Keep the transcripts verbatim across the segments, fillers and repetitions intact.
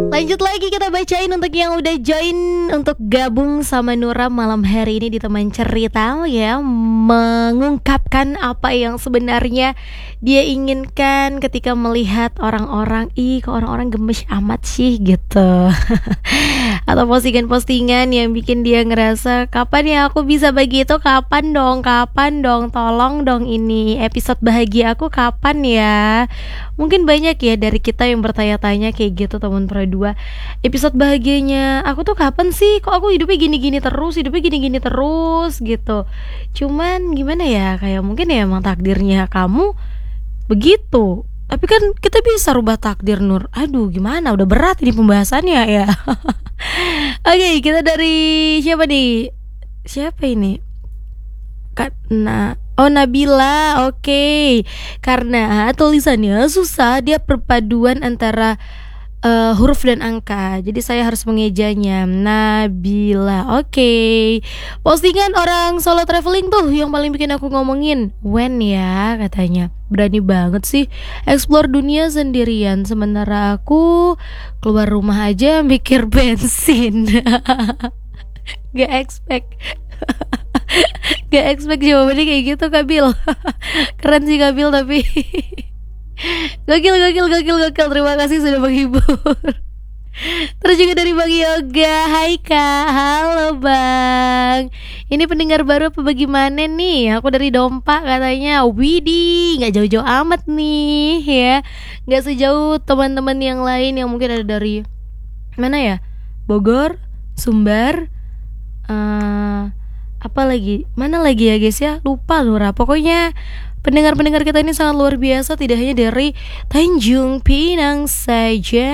Lanjut lagi kita bacain untuk yang udah join untuk gabung sama Nura malam hari ini di teman cerita ya, mengungkapkan apa yang sebenarnya dia inginkan ketika melihat orang-orang, ih kok orang-orang gemes amat sih gitu. Atau postingan-postingan yang bikin dia ngerasa kapan ya aku bisa begitu, kapan dong, kapan dong, tolong dong ini episode bahagia aku kapan ya. Mungkin banyak ya dari kita yang bertanya-tanya kayak gitu teman Pro dua. Episode bahagianya aku tuh kapan sih? Kok aku hidupnya gini-gini terus, hidupnya gini-gini terus gitu. Cuman gimana ya, kayak mungkin ya emang takdirnya kamu begitu. Tapi kan kita bisa rubah takdir, Nur. Aduh gimana, udah berat ini pembahasannya ya. Oke, kita dari siapa nih? Siapa ini? Karena oh Nabila, oke okay. Karena tulisannya susah, dia perpaduan antara uh, huruf dan angka, jadi saya harus mengejanya. Nabila, oke okay. Postingan orang solo traveling tuh yang paling bikin aku ngomongin when ya, katanya berani banget sih explore dunia sendirian, sementara aku keluar rumah aja mikir bensin. Gak expect Gak expect jawabannya kayak gitu Kabil. Keren sih Kabil tapi Gokil, gokil, gokil, gokil. Terima kasih sudah menghibur. Terus juga dari Bang Yoga. Hai Kak, halo Bang. Ini pendengar baru apa bagaimana nih? Aku dari Dompa katanya. Widih, gak jauh-jauh amat nih ya. Gak sejauh teman-teman yang lain yang mungkin ada dari mana ya? Bogor, Sumbar, uh, apa lagi? Mana lagi ya guys ya? Lupa Lura. Pokoknya pendengar-pendengar kita ini sangat luar biasa, tidak hanya dari Tanjung Pinang saja.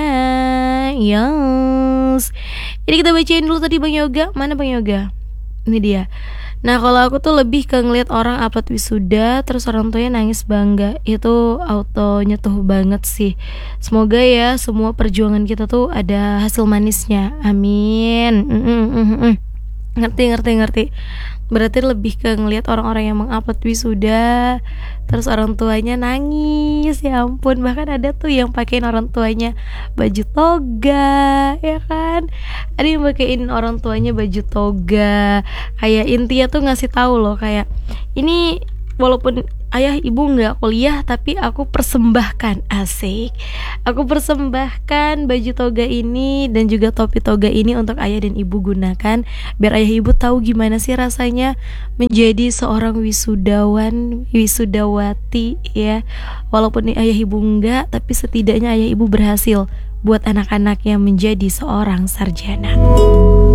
Yes. Ini kita bacain dulu tadi Bang Yoga. Mana Bang Yoga? Ini dia. Nah kalau aku tuh lebih ke ngeliat orang upload wisuda terus orang tuanya nangis bangga, itu auto nyetuh banget sih. Semoga ya semua perjuangan kita tuh ada hasil manisnya. Amin. Mm-mm-mm-mm. Ngerti, ngerti, ngerti. Berarti lebih ke ngelihat orang-orang yang mengupload wisuda terus orang tuanya nangis, ya ampun. Bahkan ada tuh yang pakein orang tuanya baju toga, ya kan. Ada yang pakein orang tuanya baju toga. Kayak intinya tuh ngasih tahu loh, kayak ini walaupun ayah ibu nggak kuliah tapi aku persembahkan, asik, aku persembahkan baju toga ini dan juga topi toga ini untuk ayah dan ibu gunakan biar ayah ibu tahu gimana sih rasanya menjadi seorang wisudawan, wisudawati ya. Walaupun ayah ibu enggak, tapi setidaknya ayah ibu berhasil buat anak-anaknya menjadi seorang sarjana.